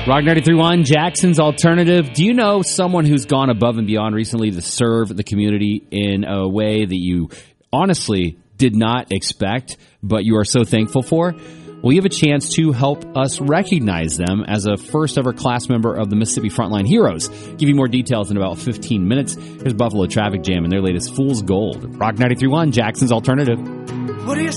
Rock 93.1, Jackson's Alternative. Do you know someone who's gone above and beyond recently to serve the community in a way that you honestly did not expect, but you are so thankful for? Well, you have a chance to help us recognize them as a first-ever class member of the Mississippi Frontline Heroes. Give you more details in about 15 minutes. Here's Buffalo Traffic Jam and their latest Fool's Gold. Rock 93.1, Jackson's Alternative. What do you